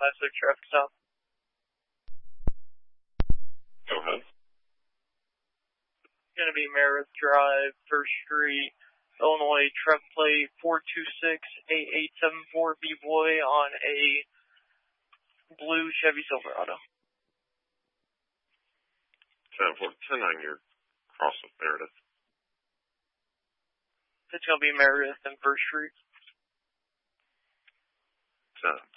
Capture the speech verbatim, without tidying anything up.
five six traffic stop. Go ahead. Going to be Meredith Drive, First Street, Illinois, truck plate four two six eight eight seven four, B-Boy on a blue Chevy Silverado. ten four ten on your cross with Meredith. It's going to be Meredith and First Street. ten